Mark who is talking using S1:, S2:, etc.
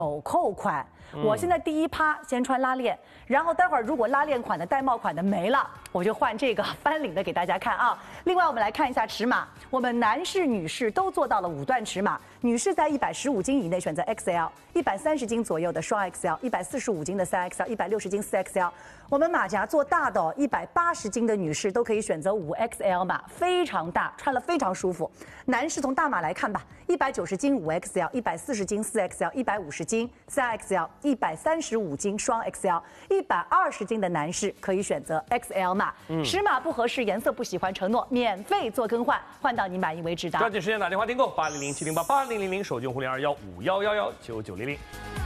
S1: 手扣款，我现在第一趴先穿拉链，然后待会儿如果拉链款的、带帽款的没了，我就换这个翻领的给大家看啊。另外我们来看一下尺码，我们男士、女士都做到了5段尺码，女士在115斤以内选择 XL，130斤左右的双 XL，145斤的3XL，160斤4XL。我们马甲做大的哦，180斤的女士都可以选择5XL 码，非常大，穿了非常舒服。男士从大码来看吧，190斤5XL，140斤4XL，150斤3XL，135斤双 XL，120斤的男士可以选择 XL 码。尺码不合适，颜色不喜欢，承诺免费做更换，换到你满意为止的。
S2: 抓紧时间打电话订购8007088000，手机用户021511199000。